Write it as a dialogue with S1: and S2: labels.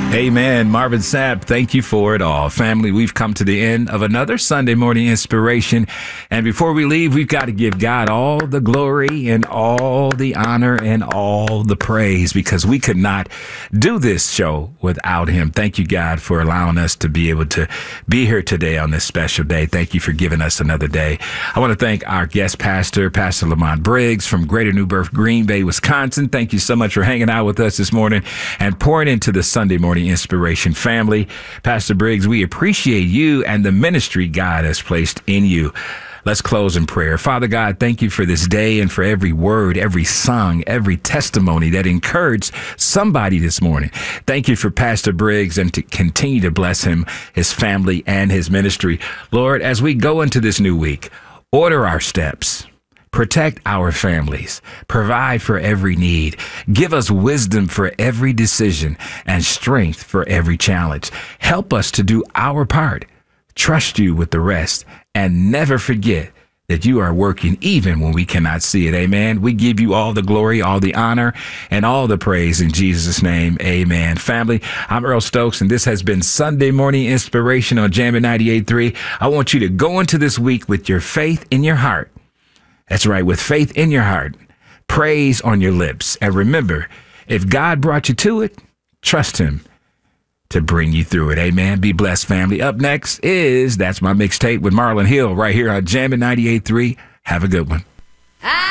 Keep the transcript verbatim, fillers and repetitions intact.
S1: Amen. Marvin Sapp, thank you for it all. Family, we've come to the end of another Sunday morning inspiration. And before we leave, we've got to give God all the glory and all the honor and all the praise, because we could not do this show without him. Thank you, God, for allowing us to be able to be here today on this special day. Thank you for giving us another day. I want to thank our guest pastor, Pastor Lamont Briggs from Greater New Birth, Green Bay, Wisconsin. Thank you so much for hanging out with us this morning and pouring into the Sunday morning inspiration family. Pastor Briggs, we appreciate you and the ministry God has placed in you. Let's close in prayer. Father God, thank you for this day and for every word, every song, every testimony that encouraged somebody this morning. Thank you for Pastor Briggs, and to continue to bless him, his family, and his ministry. Lord, as we go into this new week, order our steps. Protect our families, provide for every need, give us wisdom for every decision and strength for every challenge. Help us to do our part, trust you with the rest, and never forget that you are working even when we cannot see it. Amen. We give you all the glory, all the honor, and all the praise in Jesus' name. Amen. Family, I'm Earl Stokes, and this has been Sunday Morning Inspiration on Jammin' ninety-eight point three. I want you to go into this week with your faith in your heart. That's right, with faith in your heart, praise on your lips. And remember, if God brought you to it, trust him to bring you through it. Amen. Be blessed, family. Up next is That's My Mixtape with Marlon Hill right here on Jammin' ninety-eight point three. Have a good one.